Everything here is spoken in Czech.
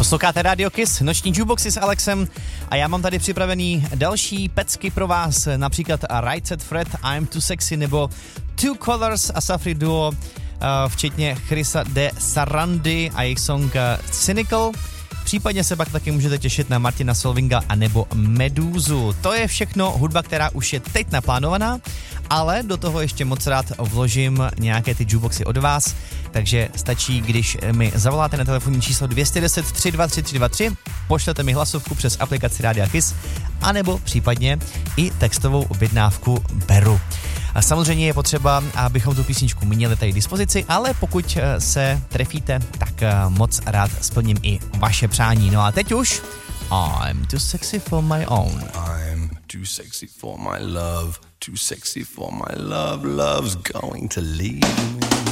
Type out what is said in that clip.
Posloucháte Radio Kiss, noční jukeboxy s Alexem a já mám tady připravený další pecky pro vás, například Right Said Fred, I'm Too Sexy nebo Two Colors a Safri Duo, včetně Chrisa de Sarandy a jejich song Cynical. Případně se pak taky můžete těšit na Martina Solvinga a nebo Medúzu. To je všechno hudba, která už je teď naplánovaná, ale do toho ještě moc rád vložím nějaké ty jukeboxy od vás, takže stačí, když mi zavoláte na telefonní číslo 210 323 323, pošlete mi hlasovku přes aplikaci Rádia Kiss, anebo případně i textovou objednávku beru. A samozřejmě je potřeba, abychom tu písničku měli tady k dispozici, ale pokud se trefíte, tak moc rád splním i vaše přání. No a teď už I'm too sexy for my own. I'm too sexy for my love, too sexy for my love, love's going to leave me.